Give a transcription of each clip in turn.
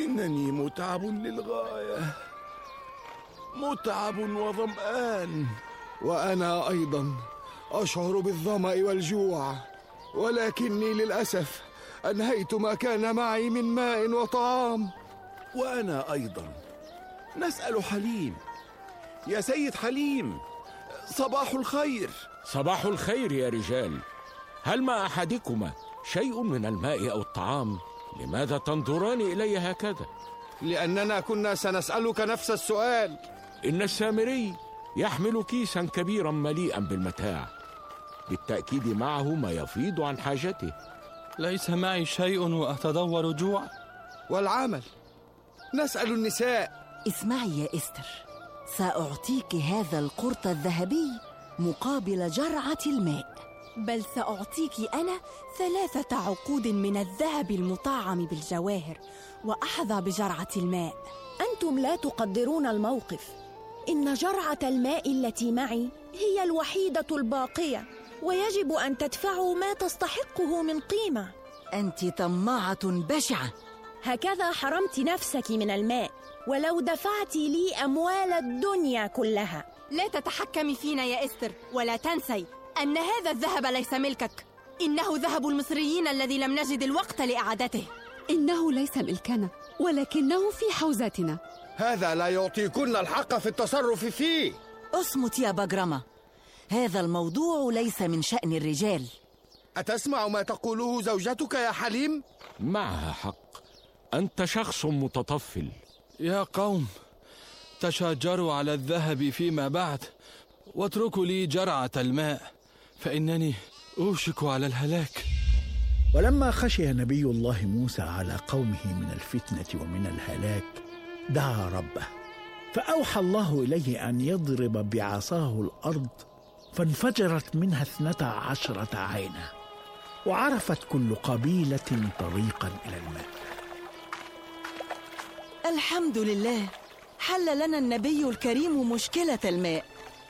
إنني متعب للغاية، متعب وظمآن، وأنا أيضا أشعر بالظمأ والجوع، ولكني للأسف أنهيت ما كان معي من ماء وطعام. وأنا أيضا نسأل حليم. يا سيد حليم، صباح الخير. صباح الخير يا رجال. هل مع أحدكما شيء من الماء أو الطعام؟ لماذا تنظران إلي هكذا؟ لأننا كنا سنسألك نفس السؤال. إن السامري يحمل كيسا كبيرا مليئا بالمتاع، بالتأكيد معه ما يفيض عن حاجته. ليس معي شيء وأتضور جوع. والعمل نسأل النساء. اسمعي يا إستر، سأعطيك هذا القرط الذهبي مقابل جرعة الماء. بل سأعطيك أنا 3 عقود من الذهب المطعم بالجواهر، وأحظى بجرعة الماء. أنتم لا تقدرون الموقف. إن جرعة الماء التي معي هي الوحيدة الباقية، ويجب أن تدفعوا ما تستحقه من قيمة. أنت طماعة بشعة. هكذا حرمت نفسك من الماء، ولو دفعت لي أموال الدنيا كلها. لا تتحكمي فينا يا إستر، ولا تنسي أن هذا الذهب ليس ملكك. إنه ذهب المصريين الذي لم نجد الوقت لإعادته. إنه ليس ملكنا، ولكنه في حوزتنا. هذا لا يعطيكن الحق في التصرف فيه. اصمت يا بجرمة، هذا الموضوع ليس من شأن الرجال. أتسمع ما تقوله زوجتك يا حليم؟ معها حق، أنت شخص متطفل. يا قوم، تشاجروا على الذهب فيما بعد، واتركوا لي جرعة الماء، فإنني أوشك على الهلاك. ولما خشي نبي الله موسى على قومه من الفتنة ومن الهلاك دعا ربه، فأوحى الله إليه أن يضرب بعصاه الأرض، فانفجرت منها 12 عينا، وعرفت كل قبيلة طريقا إلى الماء. الحمد لله، حل لنا النبي الكريم مشكلة الماء.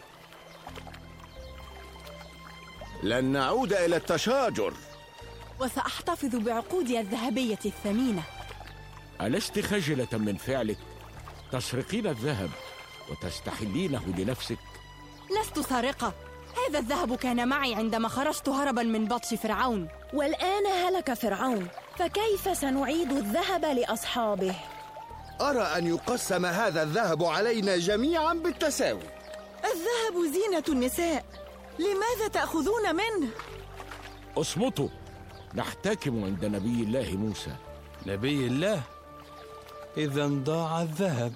لن نعود إلى التشاجر، وسأحتفظ بعقودي الذهبية الثمينة. ألست خجلة من فعلك؟ تسرقين الذهب وتستحلينه لنفسك. لست سارقة، هذا الذهب كان معي عندما خرجت هربا من بطش فرعون. والآن هلك فرعون، فكيف سنعيد الذهب لأصحابه؟ أرى أن يقسم هذا الذهب علينا جميعا بالتساوي. الذهب زينة النساء، لماذا تأخذون منه؟ اصمتوا، نحتكم عند نبي الله موسى. نبي الله؟ إذن ضاع الذهب.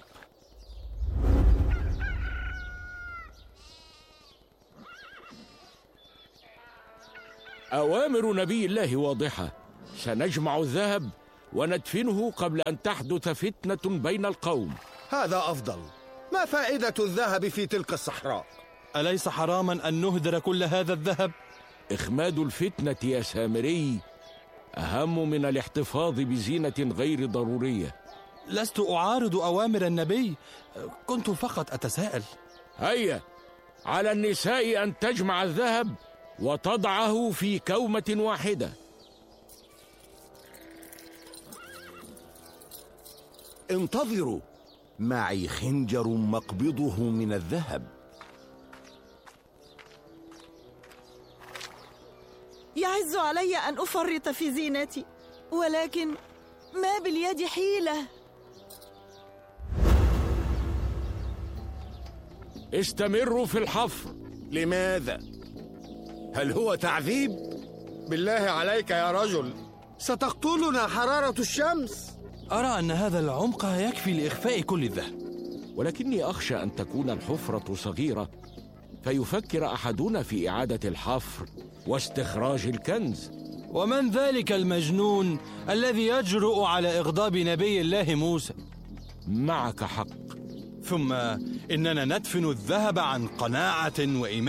أوامر نبي الله واضحة، سنجمع الذهب وندفنه قبل أن تحدث فتنة بين القوم. هذا أفضل. ما فائدة الذهب في تلك الصحراء؟ أليس حراما أن نهدر كل هذا الذهب؟ إخماد الفتنة يا سامري أهم من الاحتفاظ بزينة غير ضرورية. لست أعارض أوامر النبي، كنت فقط أتساءل. هيا، على النساء أن تجمع الذهب وتضعه في كومة واحدة. انتظروا، معي خنجر مقبضه من الذهب. يعز علي أن أفرط في زينتي، ولكن ما باليد حيلة. استمروا في الحفر. لماذا؟ هل هو تعذيب؟ بالله عليك يا رجل، ستقتلنا حرارة الشمس. أرى أن هذا العمق يكفي لإخفاء كل الذهب، ولكني أخشى أن تكون الحفرة صغيرة فيفكر أحدنا في إعادة الحفر واستخراج الكنز. ومن ذلك المجنون الذي يجرؤ على إغضاب نبي الله موسى؟ معك حق. ثم إننا ندفن الذهب عن قناعة وإيمان.